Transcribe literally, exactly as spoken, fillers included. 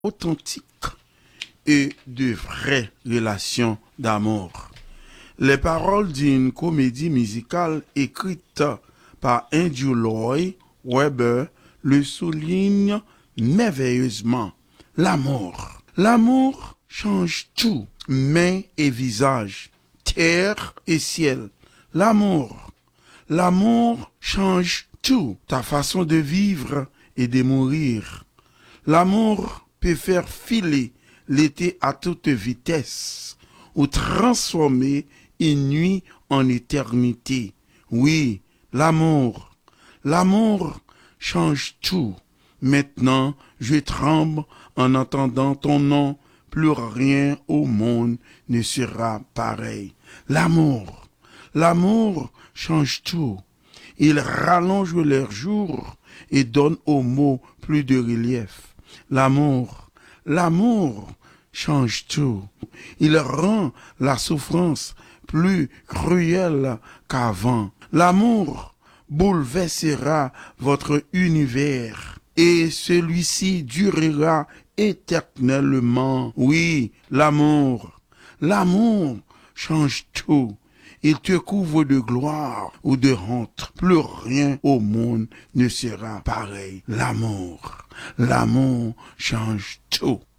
authentique et de vraies relations d'amour. Les paroles d'une comédie musicale écrite par Andrew Lloyd Webber le soulignent merveilleusement. L'amour. L'amour change tout, main et visage, terre et ciel. L'amour. L'amour change tout, ta façon de vivre et de mourir. L'amour peut faire filer l'été à toute vitesse ou transformer une nuit en éternité. Oui, l'amour. L'amour change tout. Maintenant, je tremble en entendant ton nom. Plus rien au monde ne sera pareil. L'amour. L'amour change tout. Il rallonge leurs jours et donne aux mots plus de relief. L'amour. L'amour change tout. Il rend la souffrance plus cruelle qu'avant. L'amour bouleversera votre univers et celui-ci durera éternellement. Oui, l'amour. L'amour change tout. Il te couvre de gloire ou de honte. Plus rien au monde ne sera pareil. L'amour. L'amour change tout.